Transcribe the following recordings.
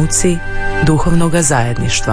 trenuci duhovnog zajedništva.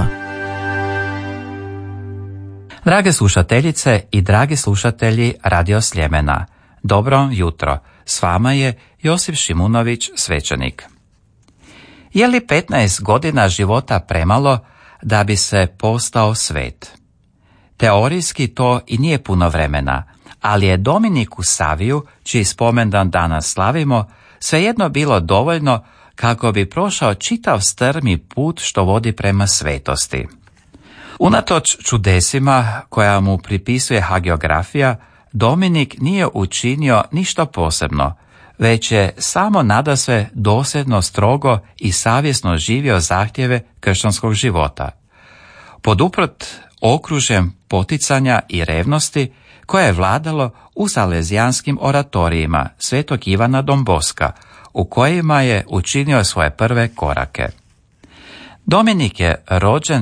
Drage slušateljice i dragi slušatelji Radio Sljemena, dobro jutro. S vama je Josip Šimunović, svećenik. Je li 15 godina života premalo da bi se postao svet? Teorijski to i nije puno vremena, ali je Dominiku Saviju, čiji spomendan danas slavimo, svejedno bilo dovoljno kako bi prošao čitav strmi put što vodi prema svetosti. Unatoč čudesima koja mu pripisuje hagiografija, Dominik nije učinio ništa posebno, već je samo nadasve dosljedno, strogo i savjesno živio zahtjeve kršćanskog života. Poduprt okružjem poticanja i revnosti koje je vladalo u salezijanskim oratorijima Svetog Ivana Domboska, u kojima je učinio svoje prve korake. Dominik je rođen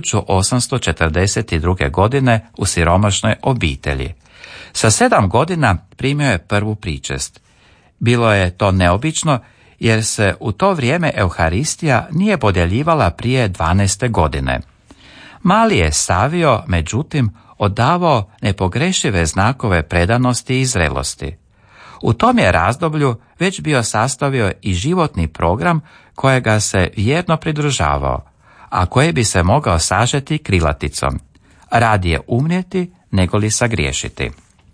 1842. godine u siromašnoj obitelji. Sa 7 godina primio je prvu pričest. Bilo je to neobično jer se u to vrijeme Euharistija nije podjeljivala prije 12. godine. Mali je Savio, međutim, odavao nepogrešive znakove predanosti i zrelosti. U tom je razdoblju već bio sastavio i životni program kojega se vjerno pridržavao, a koji bi se mogao sažeti krilaticom: radije umrijeti nego li sagriješiti.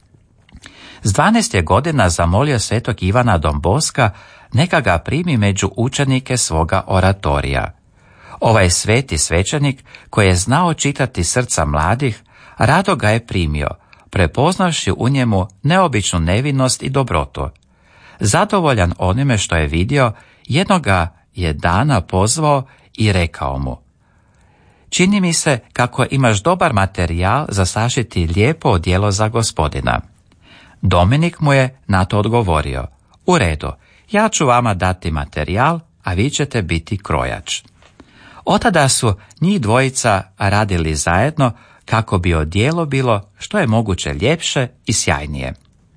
S 12 godina zamolio Svetog Ivana Domboska neka ga primi među učenike svoga oratorija. Ovaj sveti svećenik, koji je znao čitati srca mladih, rado ga je primio, prepoznavši u njemu neobičnu nevinost i dobrotu. Zadovoljan onime što je vidio, jednoga je dana pozvao i rekao mu: čini mi se kako imaš dobar materijal za sašiti lijepo odijelo za Gospodina. Dominik mu je na to odgovorio: u redu, ja ću vama dati materijal, a vi ćete biti krojač. Otada su njih dvojica radili zajedno kako bi odijelo bilo što je moguće ljepše i sjajnije.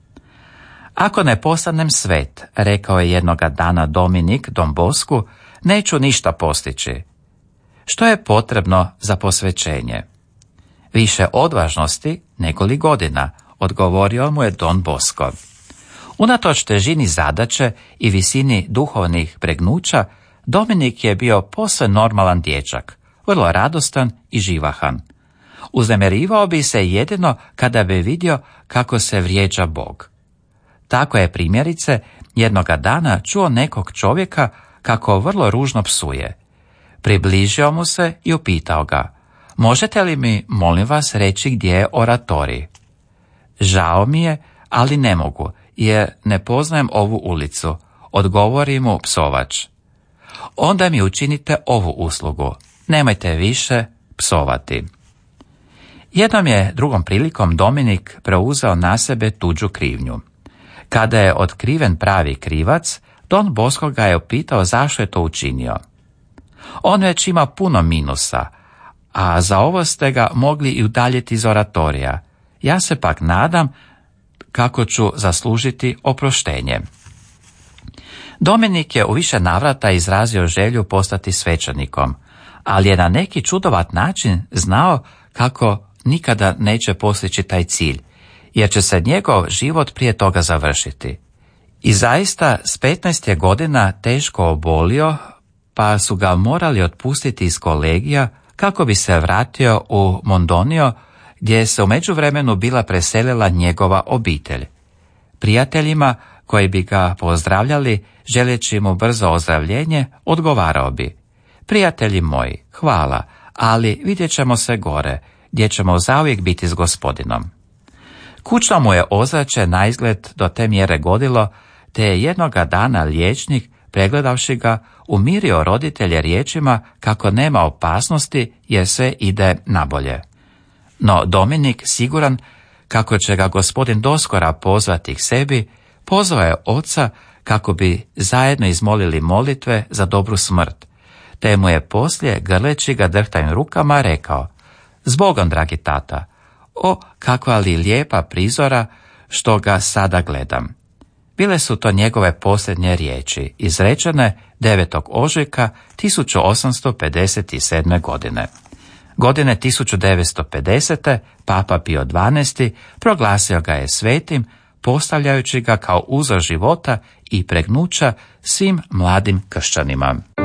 Ako ne postanem svet, rekao je jednoga dana Dominik Dombosku, neću ništa postići. Što je potrebno za posvećenje? Više odvažnosti nego li godina, odgovorio mu je Don Bosco. Unatoč težini zadaće i visini duhovnih pregnuća, Dominik je bio posve normalan dječak, vrlo radostan i živahan. Uznemirivao bi se jedino kada bi vidio kako se vrijeđa Bog. Tako je primjerice jednoga dana čuo nekog čovjeka kako vrlo ružno psuje. Približio mu se i upitao ga: možete li mi, molim vas, reći gdje je oratorij? Žao mi je, ali ne mogu, jer ne poznajem ovu ulicu, odgovori mu psovač. Onda mi učinite ovu uslugu, nemojte više psovati. Jednom je drugom prilikom Dominik preuzeo na sebe tuđu krivnju. Kada je otkriven pravi krivac, Don Bosco ga je upitao zašto je to učinio. On već ima puno minusa, a za ovo ste ga mogli i udaljiti iz oratorija. Ja se pak nadam kako ću zaslužiti oproštenje. Dominik je u više navrata izrazio želju postati svećenikom, ali je na neki čudovat način znao kako nikada neće postići taj cilj, jer će se njegov život prije toga završiti. I zaista s 15 godina teško obolio, pa su ga morali otpustiti iz kolegija kako bi se vratio u Mondonio, gdje se u međuvremenu bila preselila njegova obitelj. Prijateljima koji bi ga pozdravljali, želeći mu brzo ozdravljenje, odgovarao bi: prijatelji moji, hvala, ali vidjet ćemo se gore, gdje ćemo zauvijek biti s Gospodinom. Kućno mu je ozračje naizgled do te mjere godilo, te je jednoga dana liječnik, pregledavši ga, umirio roditelje riječima kako nema opasnosti jer sve ide nabolje. No Dominik, siguran kako će ga Gospodin doskora pozvati k sebi, pozvao je oca kako bi zajedno izmolili molitve za dobru smrt, te mu je poslije, grleći ga drhtajim rukama, rekao: s Bogom, dragi tata, o kakva li lijepa prizora što ga sada gledam. Bile su to njegove posljednje riječi, izrečene 9. ožujka 1857. godine. Godine 1950. Papa Pio XII. Proglasio ga je svetim, postavljajući ga kao uzor života i pregnuća svim mladim kršćanima.